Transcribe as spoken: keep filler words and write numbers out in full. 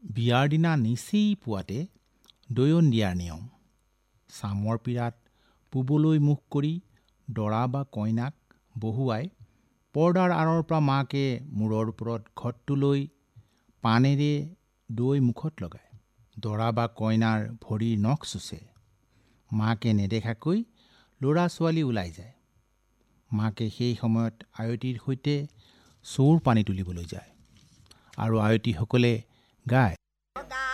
বিয়াৰ দিনা নিচেই পুৱাতে দৈয়ন দিয়াৰ নিয়ম। চামৰ পীৰাত পূবলৈ মুখ কৰি দৰা বা কইনাক বহুৱাই পৰ্দাৰ আঁৰৰ পৰা মাকে মূৰৰ ওপৰত ঘটটো লৈ পানেৰে দৈ মুখত লগায়। দৰা বা কইনাৰ ভৰিৰ নখ চুচে। মাকে নেদেখাকৈ ল'ৰা ছোৱালী ওলাই যায়। মাকে সেই সময়ত আয়তীৰ সৈতে চৌৰ পানী তুলিবলৈ যায় আৰু আয়তীসকলে গায়,